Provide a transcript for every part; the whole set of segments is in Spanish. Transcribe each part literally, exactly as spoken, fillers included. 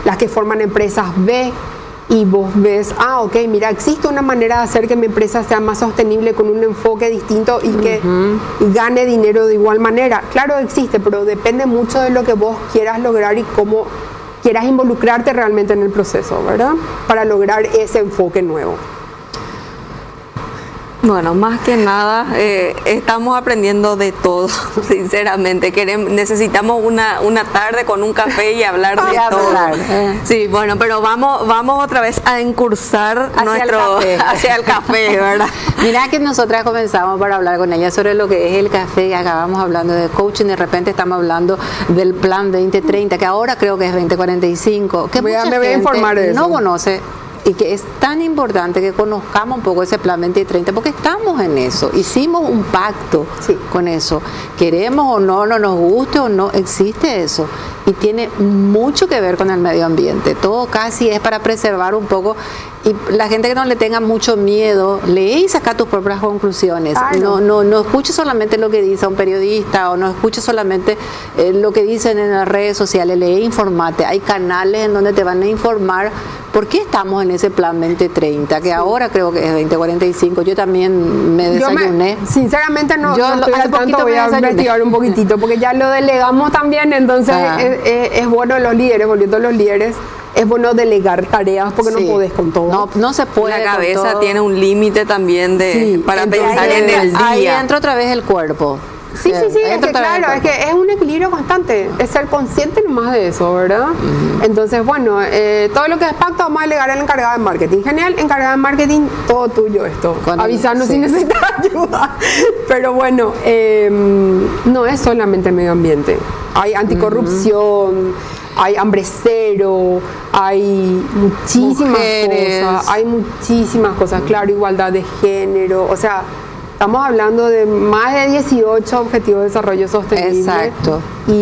las que forman empresas B, y vos ves, ah, ok, mira, existe una manera de hacer que mi empresa sea más sostenible con un enfoque distinto y que uh-huh. gane dinero de igual manera. Claro, existe, pero depende mucho de lo que vos quieras lograr y cómo quieras involucrarte realmente en el proceso, ¿verdad? Para lograr ese enfoque nuevo. Bueno, más que nada, eh, estamos aprendiendo de todo, sinceramente. Queremos, necesitamos una, una tarde con un café y hablar de a todo. Hablar, eh. Sí, bueno, pero vamos, vamos otra vez a incursar hacia, nuestro, el, café. hacia el café, ¿verdad? Mira que nosotras comenzamos para hablar con ella sobre lo que es el café y acabamos hablando de coaching, de repente estamos hablando del plan veinte treinta, que ahora creo que es veinte cuarenta y cinco, que voy mucha a, me voy a informar de eso. No conoce. Y que es tan importante que conozcamos un poco ese plan veinte treinta, porque estamos en eso, hicimos un pacto sí. con eso, queremos o no, no nos guste o no, existe eso, y tiene mucho que ver con el medio ambiente, todo casi es para preservar un poco, y la gente que no le tenga mucho miedo, lee y saca tus propias conclusiones, claro. no, no, no escuche solamente lo que dice un periodista, o no escuche solamente eh, lo que dicen en las redes sociales, lee e informate, hay canales en donde te van a informar. ¿Por qué estamos en ese plan veinte treinta? Que sí. ahora creo que es veinte cuarenta y cinco. Yo también me desayuné. Me, sinceramente no, Yo no estoy al tanto, voy a investigar un poquitito, porque ya lo delegamos también, entonces es, es, es bueno los líderes, volviendo a los líderes, es bueno delegar tareas porque sí. no podés con todo. No, no se puede. La cabeza tiene un límite también de sí. para entonces, pensar en el día. Ahí entra otra vez el cuerpo. Sí, sí, sí, es que claro, es que es un equilibrio constante, es ser consciente nomás de eso, ¿verdad? Uh-huh. Entonces, bueno, eh, todo lo que es pacto vamos a delegar al encargado de marketing. Genial, encargado de marketing, todo tuyo esto. Con avisarnos sí. si necesitas ayuda. Pero bueno, eh, no es solamente medio ambiente. Hay anticorrupción, uh-huh. hay hambre cero, hay muchísimas Mujeres. cosas, hay muchísimas cosas, claro, igualdad de género, o sea... Estamos hablando de más de dieciocho objetivos de desarrollo sostenible. Exacto.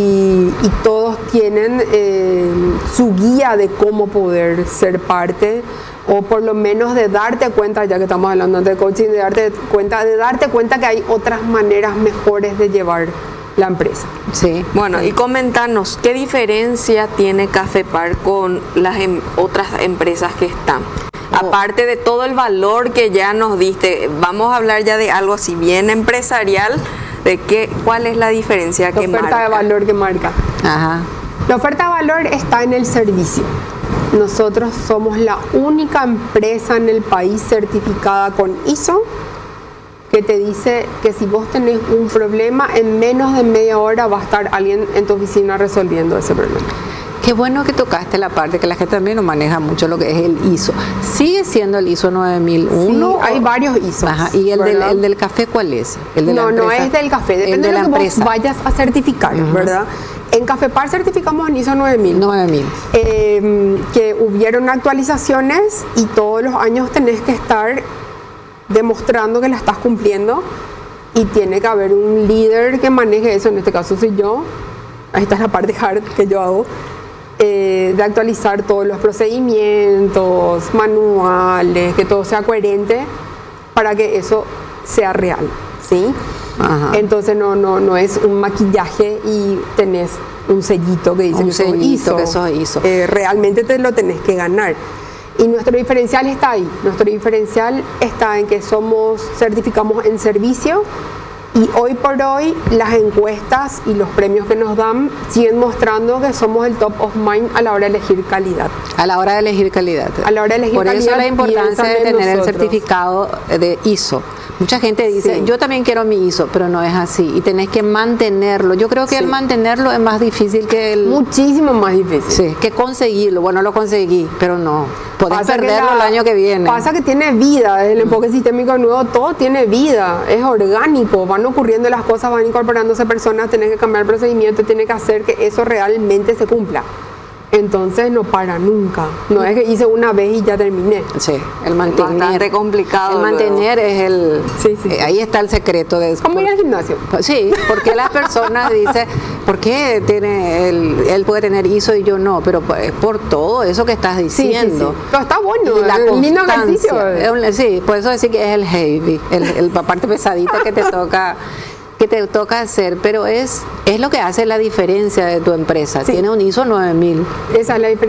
Y, y todos tienen eh, su guía de cómo poder ser parte, o por lo menos de darte cuenta, ya que estamos hablando de coaching, de darte cuenta, de darte cuenta que hay otras maneras mejores de llevar la empresa. Sí. Bueno, y comentarnos, ¿qué diferencia tiene Cafepar con las em- otras empresas que están? Aparte de todo el valor que ya nos diste, vamos a hablar ya de algo así bien empresarial, de qué, cuál es la diferencia que marca. La oferta de valor que marca. Ajá. La oferta de valor está en el servicio. Nosotros somos la única empresa en el país certificada con I S O que te dice que si vos tenés un problema, en menos de media hora va a estar alguien en tu oficina resolviendo ese problema. Qué bueno que tocaste la parte que la gente también no maneja mucho lo que es el I S O. ¿Sigue siendo el I S O nueve mil uno? Sí, hay o... varios I S Os. Ajá. ¿Y el del, el del café cuál es? ¿El de no, la no es del café. Depende de, de lo que empresa. Vos vayas a certificar, uh-huh. ¿verdad? En Cafepar certificamos en I S O nueve mil. nueve mil. Eh, que hubieron actualizaciones y todos los años tenés que estar demostrando que la estás cumpliendo y tiene que haber un líder que maneje eso. En este caso soy yo. Ahí está la parte hard que yo hago. Eh, de actualizar todos los procedimientos, manuales, que todo sea coherente para que eso sea real, ¿sí? Ajá. Entonces no, no, no es un maquillaje y tenés un sellito que dice un que sos I S O. Que sos I S O. Eh, realmente te lo tenés que ganar. Y nuestro diferencial está ahí. Nuestro diferencial está en que somos, certificamos en servicio. Y hoy por hoy las encuestas y los premios que nos dan siguen mostrando que somos el top of mind a la hora de elegir calidad. A la hora de elegir calidad. A la hora de elegir por calidad. Por eso la importancia de tener nosotros. el certificado de I S O. Mucha gente dice, sí. yo también quiero mi I S O, pero no es así. Y tenés que mantenerlo. Yo creo que sí. el mantenerlo es más difícil que el... Muchísimo más difícil. Sí, que conseguirlo. Bueno, lo conseguí, pero no. Podés pasa perderlo la, el año que viene. Pasa que tiene vida. El enfoque mm. sistémico nuevo, todo tiene vida. Es orgánico. Van ocurriendo las cosas, van incorporándose personas, tenés que cambiar el procedimiento, tiene que hacer que eso realmente se cumpla. Entonces no para nunca. No es que hice una vez y ya terminé. Sí, el mantener. Bastante complicado. El mantener luego. es el... Sí, sí. Eh, ahí está el secreto de... ¿Cómo ir al gimnasio? Sí, porque las personas dicen, ¿por qué tiene él, él puede tener I S O y yo no? Pero es por todo eso que estás diciendo. Sí, sí, sí. Pero está bueno, y la el lindo ejercicio. Sí, por eso decir que es el heavy, el, el, la parte pesadita que te toca... que te toca hacer, pero es, es lo que hace la diferencia de tu empresa. Sí. Tiene un I S O nueve mil. Esa es la diferencia.